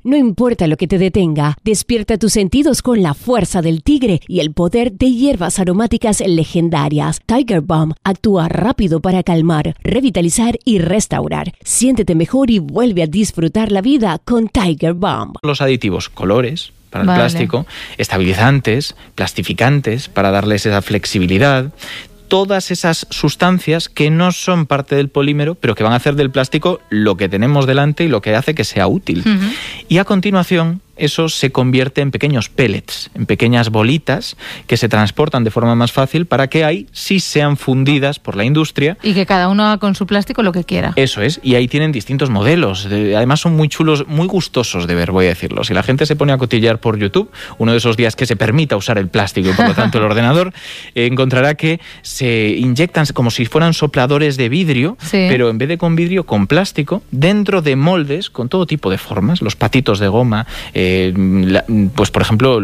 No importa lo que te detenga, despierta tus sentidos con la fuerza del tigre y el poder de hierbas aromáticas legendarias. Tiger Balm actúa rápido para calmar, revitalizar y restaurar. Siéntete mejor y vuelve a disfrutar la vida con Tiger Balm. Los aditivos, colores para el plástico, estabilizantes, plastificantes para darles esa flexibilidad. Todas esas sustancias que no son parte del polímero, pero que van a hacer del plástico lo que tenemos delante y lo que hace que sea útil. Y a continuación, eso se convierte en pequeños pellets, en pequeñas bolitas que se transportan de forma más fácil para que ahí sí sean fundidas por la industria. Y que cada uno haga con su plástico lo que quiera. Eso es, y ahí tienen distintos modelos. Además son muy chulos, muy gustosos de ver, voy a decirlo. Si la gente se pone a cotillar por YouTube, uno de esos días que se permita usar el plástico y por lo tanto el ordenador, encontrará que se inyectan como si fueran sopladores de vidrio, pero en vez de con vidrio, con plástico, dentro de moldes con todo tipo de formas, los patitos de goma, pues por ejemplo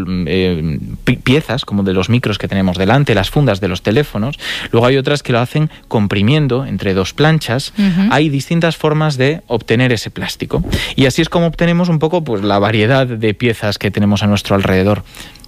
piezas como de los micros que tenemos delante, las fundas de los teléfonos. Luego hay otras que lo hacen comprimiendo entre dos planchas. Hay distintas formas de obtener ese plástico y así es como obtenemos un poco pues la variedad de piezas que tenemos a nuestro alrededor.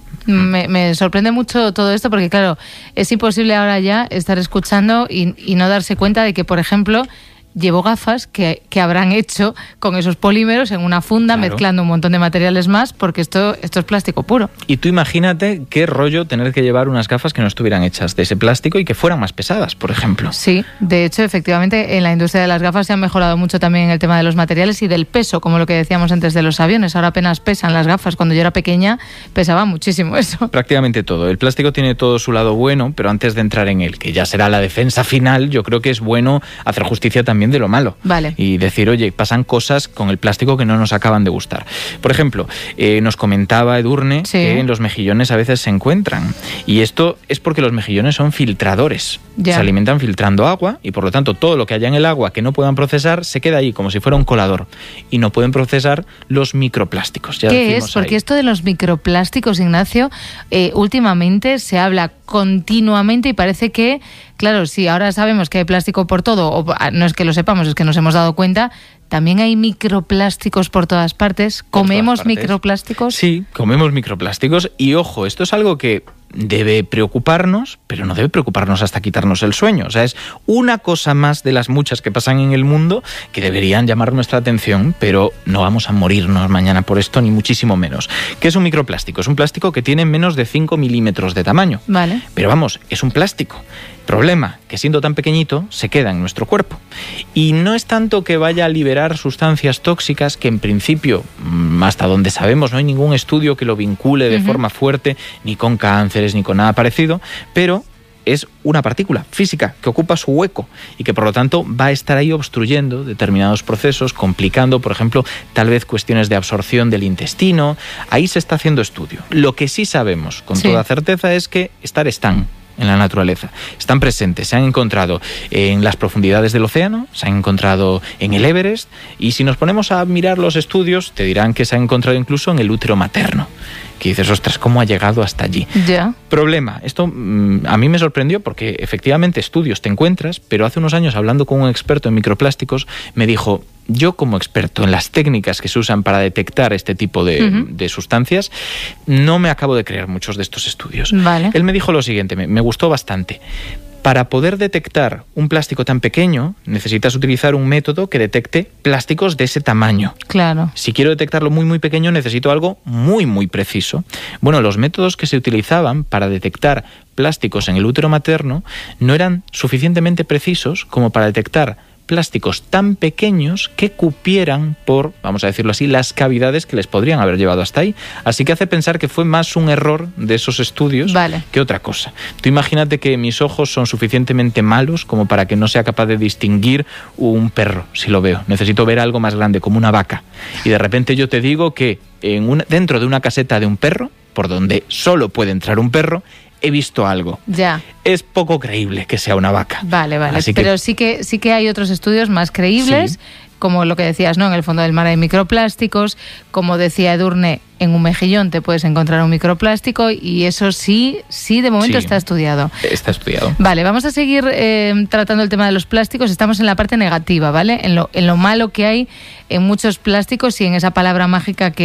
Me sorprende mucho todo esto porque, claro, es imposible ahora ya estar escuchando y no darse cuenta de que, por ejemplo, llevo gafas que habrán hecho con esos polímeros en una funda, mezclando un montón de materiales más, porque esto es plástico puro. Y tú imagínate qué rollo tener que llevar unas gafas que no estuvieran hechas de ese plástico y que fueran más pesadas, por ejemplo. Sí, de hecho, efectivamente, en la industria de las gafas se ha mejorado mucho también el tema de los materiales y del peso, como lo que decíamos antes de los aviones. Ahora apenas pesan las gafas. Cuando yo era pequeña pesaba muchísimo eso. Prácticamente todo. El plástico tiene todo su lado bueno, pero antes de entrar en él, que ya será la defensa final, yo creo que es bueno hacer justicia también de lo malo. Vale. Y decir, oye, pasan cosas con el plástico que no nos acaban de gustar. Por ejemplo, nos comentaba Edurne que en los mejillones a veces se encuentran. Y esto es porque los mejillones son filtradores. Se alimentan filtrando agua y por lo tanto todo lo que haya en el agua que no puedan procesar se queda ahí como si fuera un colador. Y no pueden procesar los microplásticos. Ya ¿Qué es? Porque esto de los microplásticos, Ignacio, últimamente se habla continuamente y parece que, claro, sí, ahora sabemos que hay plástico por todo, o no es que lo sepamos, es que nos hemos dado cuenta, también hay microplásticos por todas partes. ¿Comemos microplásticos? Sí, comemos microplásticos y ojo, esto es algo que debe preocuparnos, pero no debe preocuparnos hasta quitarnos el sueño. O sea, es una cosa más de las muchas que pasan en el mundo que deberían llamar nuestra atención, pero no vamos a morirnos mañana por esto, ni muchísimo menos. ¿Qué es un microplástico? Es un plástico que tiene menos de 5 milímetros de tamaño. Vale. Pero vamos, es un plástico. Problema, que siendo tan pequeñito, se queda en nuestro cuerpo. Y no es tanto que vaya a liberar sustancias tóxicas, que en principio, hasta donde sabemos, no hay ningún estudio que lo vincule de forma fuerte, ni con cánceres, ni con nada parecido, pero es una partícula física que ocupa su hueco y que por lo tanto va a estar ahí obstruyendo determinados procesos, complicando, por ejemplo, tal vez cuestiones de absorción del intestino. Ahí se está haciendo estudio. Lo que sí sabemos con toda certeza es que están en la naturaleza. Están presentes, se han encontrado en las profundidades del océano, se han encontrado en el Everest y si nos ponemos a mirar los estudios te dirán que se han encontrado incluso en el útero materno. Que dices, ostras, ¿cómo ha llegado hasta allí? Problema, esto a mí me sorprendió porque efectivamente estudios te encuentras, pero hace unos años hablando con un experto en microplásticos me dijo, yo como experto en las técnicas que se usan para detectar este tipo de sustancias, no me acabo de creer muchos de estos estudios. Él me dijo lo siguiente, me gustó bastante. Para poder detectar un plástico tan pequeño, necesitas utilizar un método que detecte plásticos de ese tamaño. Claro. Si quiero detectarlo muy, muy pequeño, necesito algo muy, muy preciso. Bueno, los métodos que se utilizaban para detectar plásticos en el útero materno no eran suficientemente precisos como para detectar plásticos tan pequeños que cupieran por, vamos a decirlo así, las cavidades que les podrían haber llevado hasta ahí. Así que hace pensar que fue más un error de esos estudios que otra cosa. Tú imagínate que mis ojos son suficientemente malos como para que no sea capaz de distinguir un perro, si lo veo. Necesito ver algo más grande, como una vaca. Y de repente yo te digo que dentro de una caseta de un perro, por donde solo puede entrar un perro, he visto algo. Es poco creíble que sea una vaca. Vale. Pero sí que hay otros estudios más creíbles, como lo que decías, ¿no? En el fondo del mar hay microplásticos, como decía Edurne, en un mejillón te puedes encontrar un microplástico y eso sí de momento está estudiado. Está estudiado. Vale, vamos a seguir tratando el tema de los plásticos. Estamos en la parte negativa, ¿vale? En lo malo que hay en muchos plásticos y en esa palabra mágica que